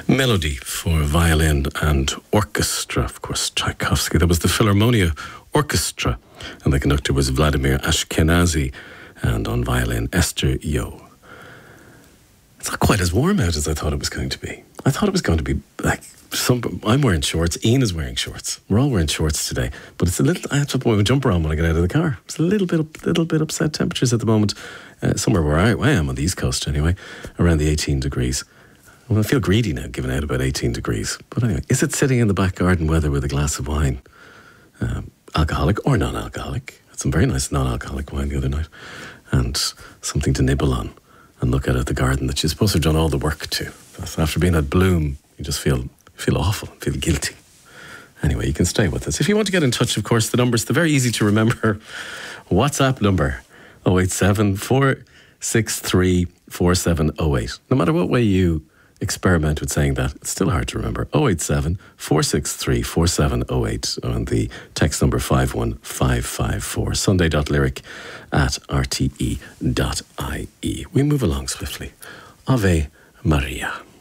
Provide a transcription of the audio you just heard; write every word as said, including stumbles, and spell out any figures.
Melody for violin and orchestra, of course, Tchaikovsky. That was the Philharmonia Orchestra, and the conductor was Vladimir Ashkenazy, and on violin, Esther Yo. It's not quite as warm out as I thought it was going to be. I thought it was going to be like some. I'm wearing shorts. Ian is wearing shorts. We're all wearing shorts today, but it's a little. I have to put my jumper on when I get out of the car. It's a little bit, little bit upset temperatures at the moment. Uh, somewhere where I, I am on the East Coast, anyway, around the eighteen degrees. Well, I feel greedy now, giving out about eighteen degrees. But anyway, is it sitting in the back garden weather with a glass of wine, um, alcoholic or non-alcoholic? Had some very nice non-alcoholic wine the other night, and something to nibble on and look at at the garden that you're supposed to have done all the work to. That's after being at Bloom, you just feel feel awful, feel guilty. Anyway, you can stay with us. If you want to get in touch, of course, the number's the very easy to remember WhatsApp number oh eight seven, four six three, four seven oh eight. No matter what way you experiment with saying that, it's still hard to remember. oh eight seven, four six three, four seven oh eight on the text number five one five five four. Sunday.lyric at r t e dot i e. We move along swiftly. Ave Maria.